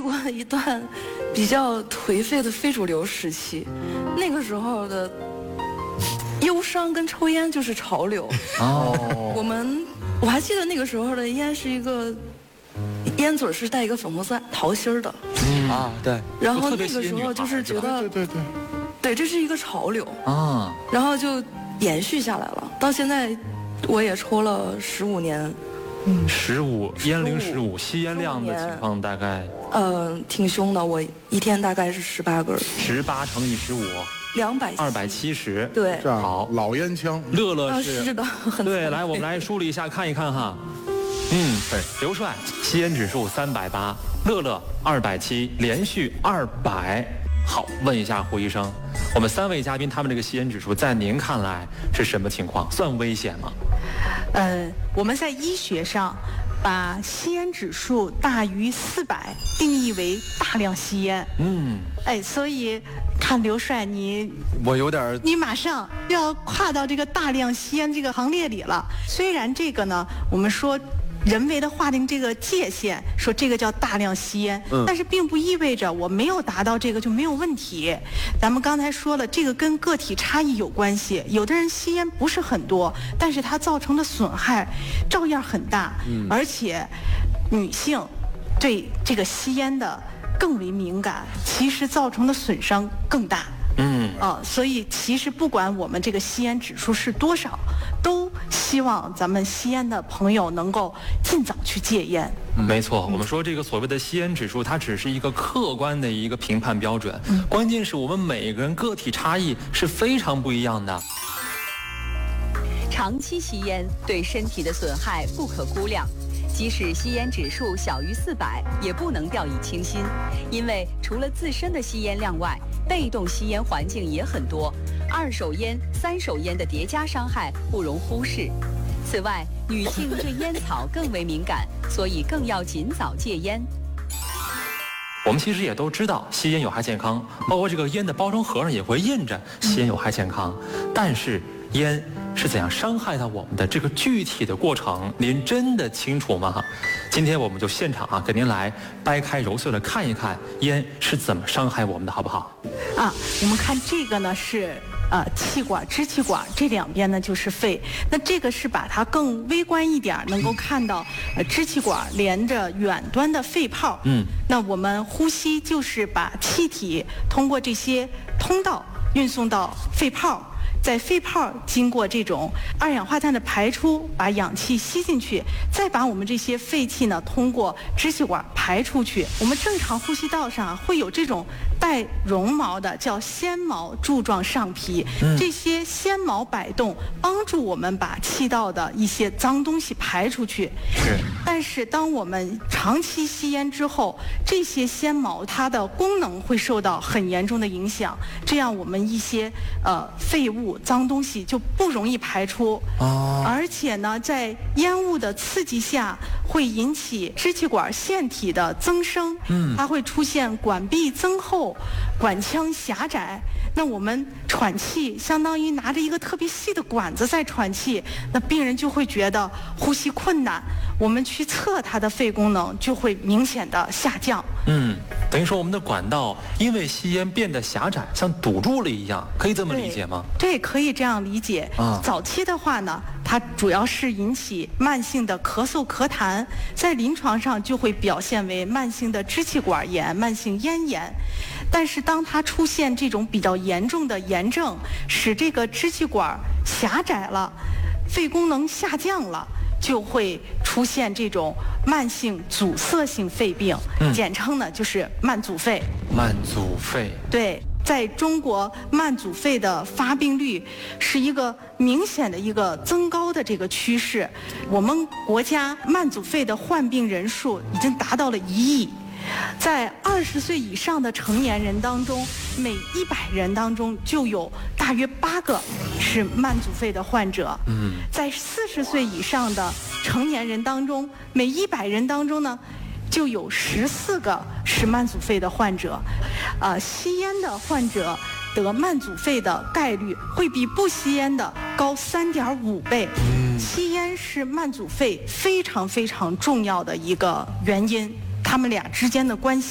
过一段比较颓废的非主流时期，那个时候的忧伤跟抽烟就是潮流。我还记得那个时候的烟是一个烟嘴是带一个粉红色桃心的。 对。 然后那个时候就是觉得，对，这是一个潮流啊，然后就延续下来了。到现在，我也抽了15年。 烟龄15，吸烟量的情况大概？ 挺凶的，我一天大概是18根。 18乘以15，270。 对， 好， 老烟枪。 乐乐是的，很对，来，我们来梳理一下，看一看哈。对，刘帅吸烟指数380，乐乐270，连续200。好，问一下胡医生，我们3位嘉宾他们这个吸烟指数在您看来是什么情况？算危险吗？ 我们在医学上把吸烟指数大于400定义为大量吸烟。所以看刘帅我有点， 你马上要跨到这个大量吸烟这个行列里了。虽然这个呢，我们说人为的划定这个界限，说这个叫大量吸烟，但是并不意味着我没有达到这个就没有问题。咱们刚才说了，这个跟个体差异有关系，有的人吸烟不是很多，但是它造成的损害照样很大，而且女性对这个吸烟的更为敏感，其实造成的损伤更大。所以其实不管我们这个吸烟指数是多少，都希望咱们吸烟的朋友能够尽早去戒烟。 没错，我们说这个所谓的吸烟指数，它只是一个客观的一个评判标准，关键是我们每个人个体差异是非常不一样的。 长期吸烟对身体的损害不可估量。即使吸烟指数小于400，也不能掉以轻心，因为除了自身的吸烟量外，被动吸烟环境也很多，二手烟、三手烟的叠加伤害不容忽视。此外，女性对烟草更为敏感，所以更要尽早戒烟。 我们其实也都知道吸烟有害健康，包括这个烟的包装盒上也会印着吸烟有害健康，但是烟是怎样伤害到我们的这个具体的过程，您真的清楚吗？今天我们就现场给您来掰开揉碎了看一看烟是怎么伤害我们的，好不好？ 我们看这个呢是气管、支气管，这两边呢就是肺。那这个是把它更微观一点，能够看到支气管连着远端的肺泡。那我们呼吸就是把气体通过这些通道运送到肺泡。在肺泡经过这种二氧化碳的排出，把氧气吸进去，再把我们这些废气呢通过支气管排出去。我们正常呼吸道上会有这种带绒毛的叫纤毛柱状上皮，这些纤毛摆动帮助我们把气道的一些脏东西排出去。但是当我们长期吸烟之后，这些纤毛它的功能会受到很严重的影响，这样我们一些废物脏东西就不容易排出。而且呢，在烟雾的刺激下会引起支气管腺体的增生，它会出现管壁增厚、管腔狭窄。那我们喘气相当于拿着一个特别细的管子在喘气，那病人就会觉得呼吸困难，我们去测他的肺功能就会明显的下降。 等于说我们的管道因为吸烟变得狭窄，像堵住了一样，可以这么理解吗？ 对，可以这样理解。早期的话呢，它主要是引起慢性的咳嗽咳痰，在临床上就会表现为慢性的支气管炎、慢性咽炎。但是当它出现这种比较严重的炎症，使这个支气管狭窄了，肺功能下降了，就会出现这种慢性阻塞性肺病，简称呢就是慢阻肺。 慢阻肺。 对，在中国慢阻肺的发病率是一个明显的一个增高的这个趋势。我们国家慢阻肺的患病人数已经达到了1亿。在20岁以上的成年人当中，每100人当中就有大约8个是慢阻肺的患者。在40岁以上的成年人当中，每100人当中呢，就有14个是慢阻肺的患者。吸烟的患者得慢阻肺的概率会比不吸烟的高3.5倍。吸烟是慢阻肺非常非常重要的一个原因，他们俩之间的关系